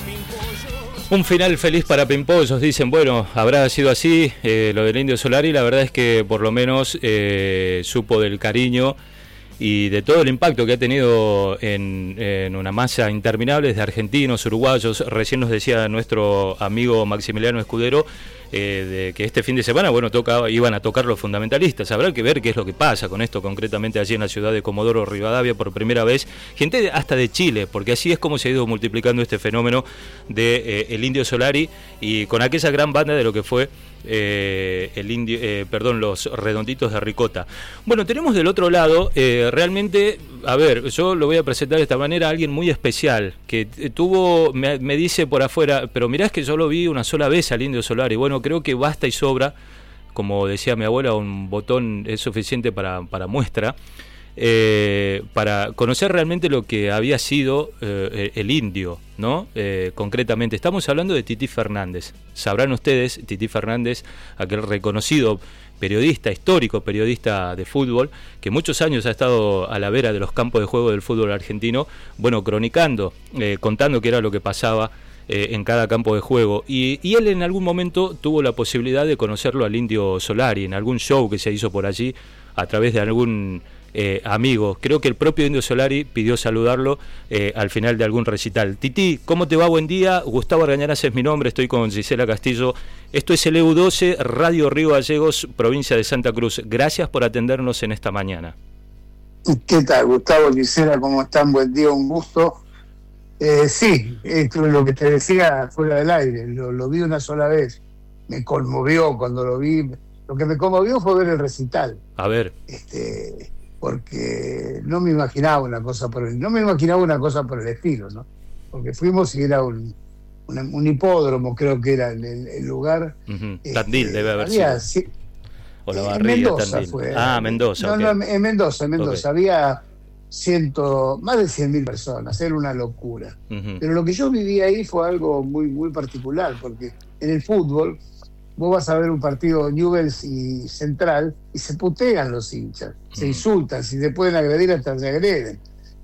Un final feliz para Pimpollos, dicen. Bueno, habrá sido así lo del Indio Solari. La verdad es que por lo menos supo del cariño y de todo el impacto que ha tenido en una masa interminable de argentinos, uruguayos. Recién nos decía nuestro amigo Maximiliano Escudero de que este fin de semana, bueno, iban a tocar los fundamentalistas. Habrá que ver qué es lo que pasa con esto concretamente allí en la ciudad de Comodoro Rivadavia por primera vez. Gente hasta de Chile, porque así es como se ha ido multiplicando este fenómeno de el Indio Solari y con aquella gran banda de lo que fue los Redonditos de Ricota. Bueno, tenemos del otro lado, realmente, a ver, yo lo voy a presentar de esta manera, a alguien muy especial, que me dice por afuera, pero mirá, es que yo lo vi una sola vez al Indio Solari. Bueno, creo que basta y sobra, como decía mi abuela, un botón es suficiente para muestra, para conocer realmente lo que había sido el Indio, ¿no? Concretamente, estamos hablando de Tití Fernández. Sabrán ustedes, Tití Fernández, aquel reconocido periodista, histórico periodista de fútbol, que muchos años ha estado a la vera de los campos de juego del fútbol argentino, bueno, cronicando, contando qué era lo que pasaba en cada campo de juego, y él en algún momento tuvo la posibilidad de conocerlo al Indio Solari, en algún show que se hizo por allí, a través de algún amigo. Creo que el propio Indio Solari pidió saludarlo al final de algún recital. Tití, ¿cómo te va? Buen día. Gustavo Argañarás es mi nombre, estoy con Gisela Castillo. Esto es el EU12, Radio Río Gallegos, provincia de Santa Cruz. Gracias por atendernos en esta mañana. ¿Qué tal, Gustavo, Gisela? ¿Cómo están? Buen día, un gusto. Sí, esto es lo que te decía fuera del aire, lo vi una sola vez, me conmovió cuando lo vi. Lo que me conmovió fue ver el recital. A ver. Porque no me imaginaba una cosa por el estilo, ¿no? Porque fuimos y era un hipódromo, creo que era el lugar. Uh-huh. Tandil debe haber sido. O la barriga, Mendoza Tandil. fue. Mendoza. No, okay. En Mendoza. Okay. Había más de 100.000 personas, era una locura. Uh-huh. Pero lo que yo viví ahí fue algo muy, muy particular, porque en el fútbol vos vas a ver un partido Newell's y Central y se putean los hinchas, se insultan, si te pueden agredir hasta se agreden.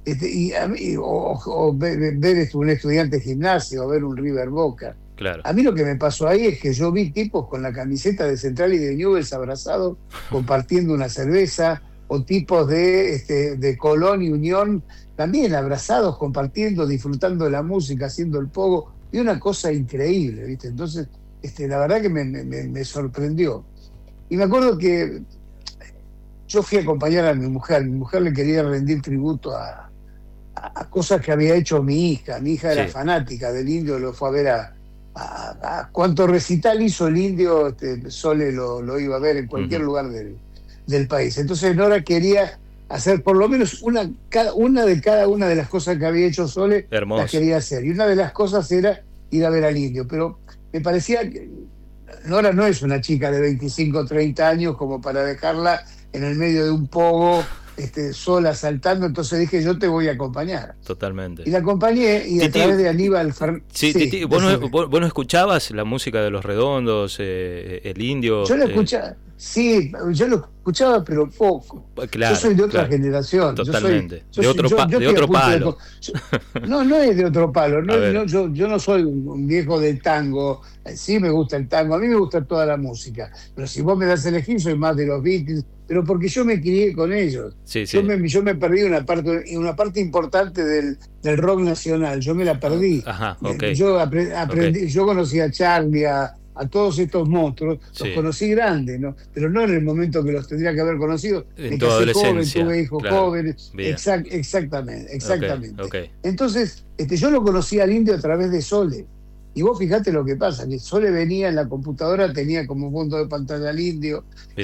O ver un estudiante de gimnasia o ver un River Boca. Claro. A mí lo que me pasó ahí es que yo vi tipos con la camiseta de Central y de Newell's abrazados, compartiendo una cerveza, o tipos de Colón y Unión también abrazados, compartiendo, disfrutando de la música, haciendo el pogo, y una cosa increíble, ¿viste? Entonces, la verdad que me sorprendió. Y me acuerdo que yo fui a acompañar a mi mujer le quería rendir tributo a cosas que había hecho mi hija. Mi hija era fanática del Indio, lo fue a ver a cuánto recital hizo el Indio, Sole lo iba a ver en cualquier lugar del país. Entonces Nora quería hacer por lo menos una de cada una de las cosas que había hecho Sole. Hermoso. Las quería hacer. Y una de las cosas era ir a ver al Indio. Pero me parecía que Nora no es una chica de 25 o 30 años como para dejarla en el medio de un pogo sola saltando, entonces dije, yo te voy a acompañar. Totalmente. Y la acompañé, y a través de Aníbal Fernández. Sí, Tití, ¿vos no escuchabas la música de Los Redondos, el Indio? Yo la escuchaba, sí, yo lo escuchaba, pero poco. Claro, yo soy de otra generación. Totalmente. De otro palo. No es de otro palo. Yo no soy un viejo del tango. Sí me gusta el tango, a mí me gusta toda la música. Pero si vos me das a elegir, soy más de los Beatles. Pero porque yo me crié con ellos. Sí. Yo me perdí una parte importante del rock nacional. Yo me la perdí. Ajá, okay. Yo aprendí, yo conocí a Charlie, a todos estos monstruos, los conocí grandes, ¿no? Pero no en el momento que los tendría que haber conocido. En tu adolescencia. Tuve hijos jóvenes. Exactamente. Okay. Entonces, yo lo conocí al Indio a través de Sole. Y vos fijate lo que pasa, que Sole venía en la computadora, tenía como fondo de pantalla al Indio,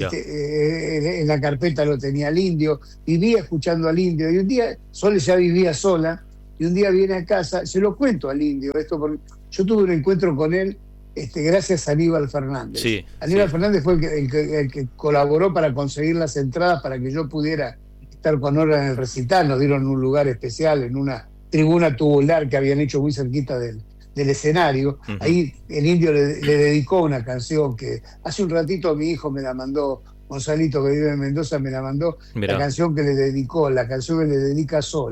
en la carpeta lo tenía al Indio, vivía escuchando al Indio, y un día Sole ya vivía sola, y un día viene a casa, se lo cuento al Indio, esto porque yo tuve un encuentro con él gracias a Aníbal Fernández. Aníbal Fernández fue el que colaboró para conseguir las entradas para que yo pudiera estar con Nora en el recital, nos dieron un lugar especial en una tribuna tubular que habían hecho muy cerquita del escenario. Uh-huh. Ahí el Indio le dedicó una canción que hace un ratito mi hijo me la mandó, Gonzalito, que vive en Mendoza, me la mandó. Mirá. La canción que le dedica a Sole.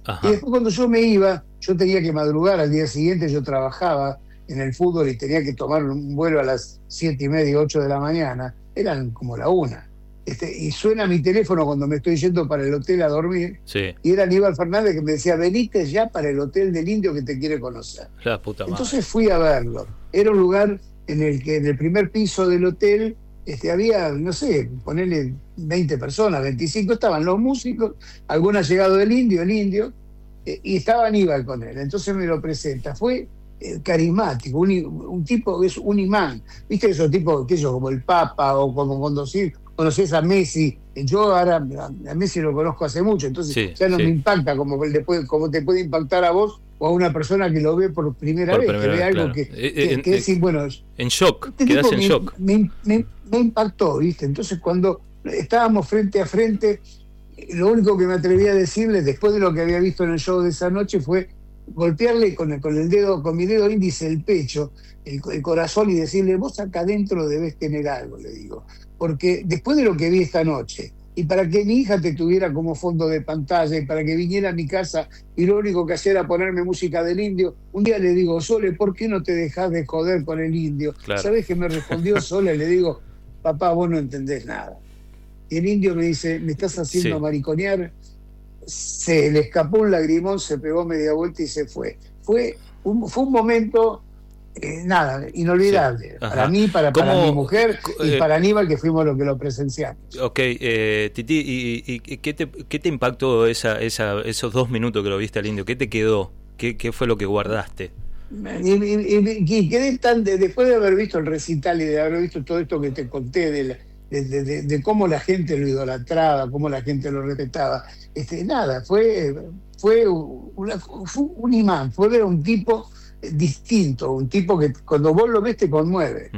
Y después cuando yo me iba, yo tenía que madrugar, al día siguiente yo trabajaba en el fútbol y tenía que tomar un vuelo a las 7:30, 8 de la mañana, eran como la 1. Y suena mi teléfono cuando me estoy yendo para el hotel a dormir, sí. Y era Aníbal Fernández que me decía, venite ya para el hotel del Indio que te quiere conocer. La puta madre. Entonces fui a verlo. Era un lugar en el que en el primer piso del hotel había, no sé, ponerle 20 personas, 25, estaban los músicos, algún allegado del Indio, y estaba Aníbal con él. Entonces me lo presenta. Fue carismático, un tipo que es un imán. ¿Viste esos tipos, como el Papa o como conocés a Messi? Yo ahora a Messi lo conozco hace mucho, entonces ya no me impacta como te puede impactar a vos o a una persona que lo ve por primera vez, que ve algo que es, bueno, en shock, quedás en shock. Me impactó, ¿viste? Entonces cuando estábamos frente a frente, lo único que me atreví a decirle, después de lo que había visto en el show de esa noche, fue golpearle con mi dedo índice el pecho, el corazón, y decirle, vos acá adentro debés tener algo, le digo. Porque después de lo que vi esta noche, y para que mi hija te tuviera como fondo de pantalla, y para que viniera a mi casa y lo único que hacía era ponerme música del Indio, un día le digo, Sole, ¿por qué no te dejás de joder con el Indio? Claro. ¿Sabés qué me respondió Sole? Le digo, papá, vos no entendés nada. Y el Indio me dice, ¿me estás haciendo mariconear? Se le escapó un lagrimón, se pegó media vuelta y se fue. Fue un momento... inolvidable, para mí, para mi mujer y para Aníbal, que fuimos los que lo presenciamos. Ok, Titi, ¿y qué te impactó esos 2 minutos que lo viste al Indio? ¿Qué te quedó? ¿Qué fue lo que guardaste? Y quedé después de haber visto el recital y de haber visto todo esto que te conté de cómo la gente lo idolatraba, cómo la gente lo respetaba, fue un imán, fue un tipo distinto, un tipo que cuando vos lo ves te conmueve.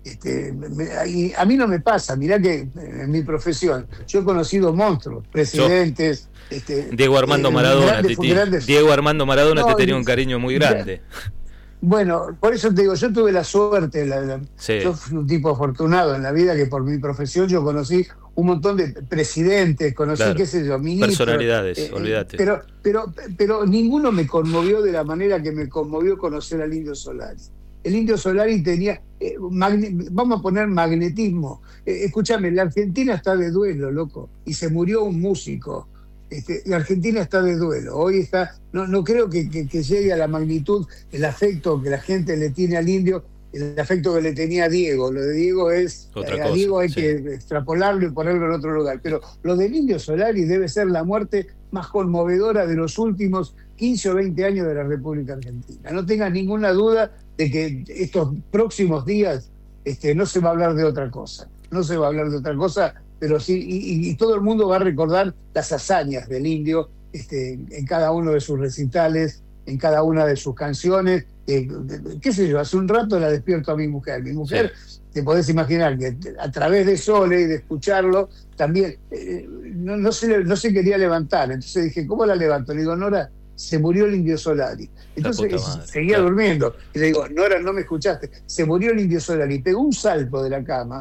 A mí no me pasa, mirá que en mi profesión yo he conocido monstruos, presidentes. Diego Armando Maradona, Diego Armando Maradona te tenía un cariño muy grande. Bueno, por eso te digo, yo tuve la suerte, yo fui un tipo afortunado en la vida, que por mi profesión yo conocí un montón de presidentes, conocí, qué sé yo, ministros. Personalidades, olvídate. Pero ninguno me conmovió de la manera que me conmovió conocer al Indio Solari. El Indio Solari tenía, vamos a poner magnetismo. Escúchame, la Argentina está de duelo, loco, y se murió un músico. La Argentina está de duelo. Hoy está, no creo que llegue a la magnitud, el afecto que la gente le tiene al Indio, el afecto que le tenía a Diego. Lo de Diego es, a Diego hay que extrapolarlo y ponerlo en otro lugar. Pero lo del Indio Solari debe ser la muerte más conmovedora de los últimos 15 o 20 años de la República Argentina. No tengas ninguna duda de que estos próximos días no se va a hablar de otra cosa. No se va a hablar de otra cosa, pero sí, y todo el mundo va a recordar las hazañas del Indio en cada uno de sus recitales, en cada una de sus canciones. Qué sé yo, hace un rato la despierto a mi mujer. Mi mujer, te podés imaginar que a través de Sole y de escucharlo, también no se quería levantar. Entonces dije, ¿cómo la levanto? Le digo, Nora, se murió el Indio Solari. Entonces seguía durmiendo. Y le digo, Nora, no me escuchaste. Se murió el Indio Solari. Pegó un salto de la cama.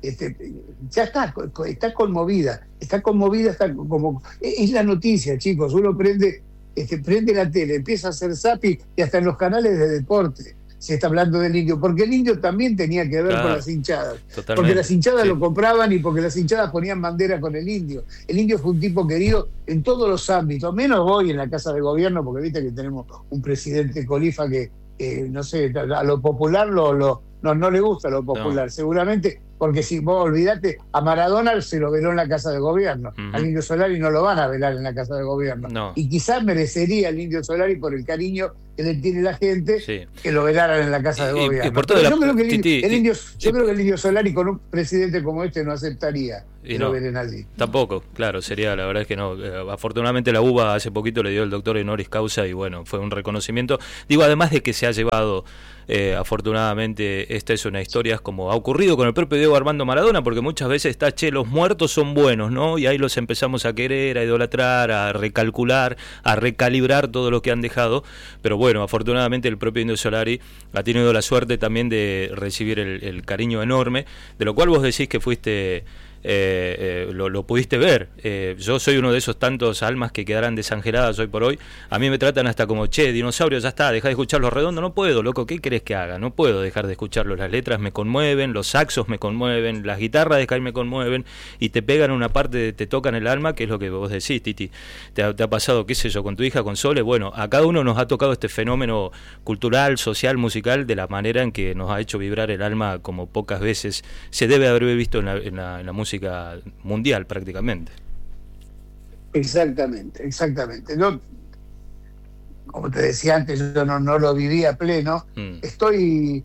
Ya está conmovida. Está como... Es la noticia, chicos. Uno prende la tele, empieza a hacer zapping y hasta en los canales de deporte se está hablando del Indio, porque el Indio también tenía que ver con las hinchadas. Totalmente. Porque las hinchadas lo compraban y porque las hinchadas ponían bandera con el Indio. El Indio fue un tipo querido en todos los ámbitos, menos hoy en la Casa de Gobierno, porque viste que tenemos un presidente colifa que no sé, a lo popular no le gusta lo popular, seguramente, porque si vos olvidate, a Maradona se lo veló en la Casa de Gobierno, al Indio Solari no lo van a velar en la Casa de Gobierno, y quizás merecería el Indio Solari por el cariño que le tiene la gente que lo velaran en la Casa de Gobierno. Yo creo que el Indio Solari con un presidente como este no aceptaría que lo velen allí. Tampoco, claro, sería, la verdad es que no. Afortunadamente la UBA hace poquito le dio el doctor honoris causa y bueno, fue un reconocimiento. Digo, además de que se ha llevado, afortunadamente, esta es una historia como ha ocurrido con el propio Diego Armando Maradona, porque muchas veces está, los muertos son buenos, ¿no? Y ahí los empezamos a querer, a idolatrar, a recalcular, a recalibrar todo lo que han dejado. Pero bueno, afortunadamente el propio Indio Solari ha tenido la suerte también de recibir el cariño enorme, de lo cual vos decís que fuiste lo pudiste ver. Yo soy uno de esos tantos almas que quedarán desangeladas hoy por hoy. A mí me tratan hasta como, che, dinosaurio, ya está, deja de escuchar Los Redondos. No puedo, loco, ¿qué querés que haga? No puedo dejar de escucharlos. Las letras me conmueven, los saxos me conmueven, las guitarras de Sky me conmueven y te pegan una parte, te tocan el alma, que es lo que vos decís, Titi. ¿Te ha pasado, qué sé yo, con tu hija, con Sole? Bueno, a cada uno nos ha tocado este fenómeno cultural, social, musical, de la manera en que nos ha hecho vibrar el alma como pocas veces se debe haber visto en la música mundial prácticamente. Exactamente. Yo, como te decía antes, yo no lo viví a pleno. Estoy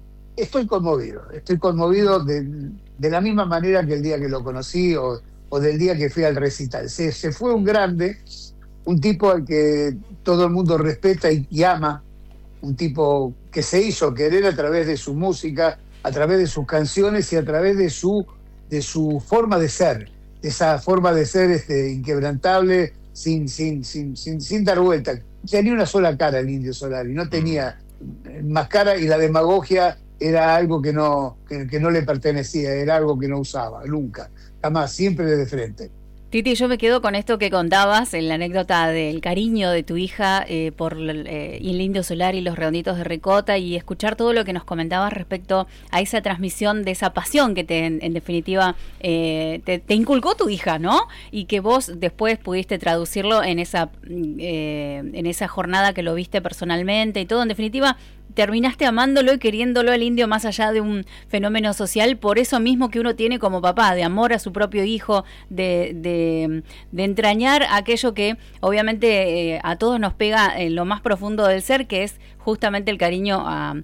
conmovido de la misma manera que el día que lo conocí o del día que fui al recital. Se fue un grande, un tipo al que todo el mundo respeta y ama, un tipo que se hizo querer a través de su música, a través de sus canciones y a través de su forma de ser, esa forma de ser inquebrantable, sin dar vuelta. Tenía una sola cara el Indio Solari, no tenía más cara, y la demagogia era algo que no le pertenecía, era algo que no usaba, nunca, jamás, siempre de frente. Titi, yo me quedo con esto que contabas, en la anécdota del cariño de tu hija por el Indio Solari y Los Redonditos de Ricota, y escuchar todo lo que nos comentabas respecto a esa transmisión de esa pasión que en definitiva te inculcó tu hija, ¿no? Y que vos después pudiste traducirlo en esa jornada que lo viste personalmente y todo. En definitiva, terminaste amándolo y queriéndolo al Indio más allá de un fenómeno social, por eso mismo que uno tiene como papá, de amor a su propio hijo, de entrañar aquello que obviamente a todos nos pega en lo más profundo del ser, que es justamente el cariño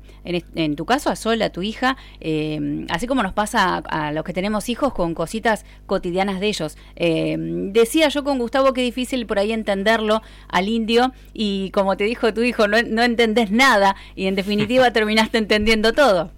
en tu caso a Sol, a tu hija, así como nos pasa a los que tenemos hijos con cositas cotidianas de ellos. Decía yo con Gustavo que difícil por ahí entenderlo al Indio, y como te dijo tu hijo, no entendés nada, y en definitiva terminaste entendiendo todo.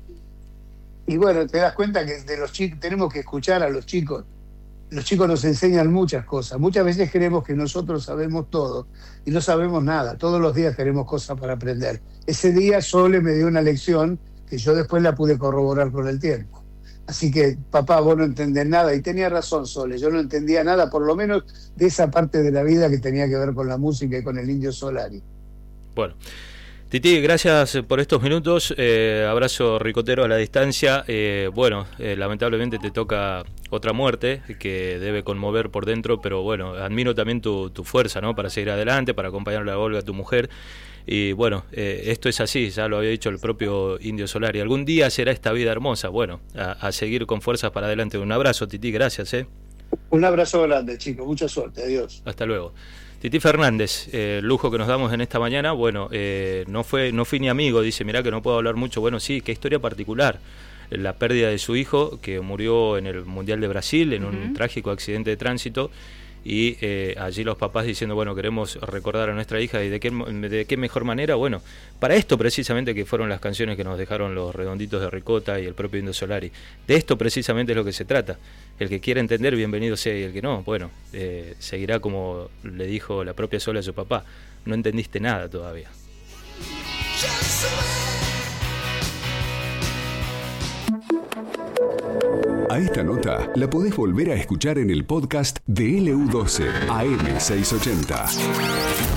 Y bueno, te das cuenta que de los chicos tenemos que escuchar a los chicos. Los chicos nos enseñan muchas cosas. Muchas veces creemos que nosotros sabemos todo y no sabemos nada. Todos los días tenemos cosas para aprender. Ese día Sole me dio una lección que yo después la pude corroborar con el tiempo. Así que, papá, vos no entendés nada. Y tenía razón Sole, yo no entendía nada, por lo menos de esa parte de la vida que tenía que ver con la música y con el Indio Solari. Bueno, Titi, gracias por estos minutos, abrazo ricotero a la distancia. Lamentablemente te toca otra muerte que debe conmover por dentro, pero bueno, admiro también tu fuerza, ¿no?, para seguir adelante, para acompañarle a Olga, tu mujer. Y bueno, esto es así, ya lo había dicho el propio Indio Solari. Algún día será esta vida hermosa. Bueno, a seguir con fuerzas para adelante. Un abrazo, Titi, gracias. Un abrazo grande, chicos, mucha suerte, adiós. Hasta luego. Titi Fernández, el lujo que nos damos en esta mañana. Bueno, no fui ni amigo, dice, mirá que no puedo hablar mucho. Bueno, sí, qué historia particular. La pérdida de su hijo, que murió en el Mundial de Brasil, en un trágico accidente de tránsito. Y allí los papás diciendo, bueno, queremos recordar a nuestra hija, y de qué mejor manera, bueno, para esto precisamente que fueron las canciones que nos dejaron Los Redonditos de Ricota y el propio Indio Solari. De esto precisamente es lo que se trata. El que quiera entender, bienvenido sea, y el que no, bueno, seguirá como le dijo la propia Sole a su papá, no entendiste nada todavía. A esta nota la podés volver a escuchar en el podcast de LU12 AM680.